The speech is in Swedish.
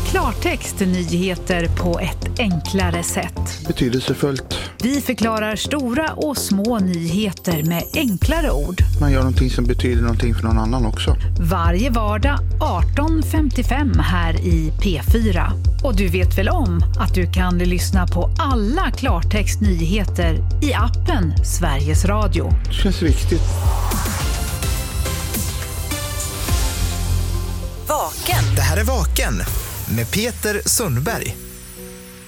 Klartext nyheter på ett enklare sätt. Betydelsefullt. Vi förklarar stora och små nyheter med enklare ord. Man gör någonting som betyder någonting för någon annan också. Varje vardag 18:55 här i P4. Och du vet väl om att du kan lyssna på alla Klartext nyheter i appen Sveriges Radio. Det känns viktigt. Vaken. Det här är Vaken med Peter Sundberg.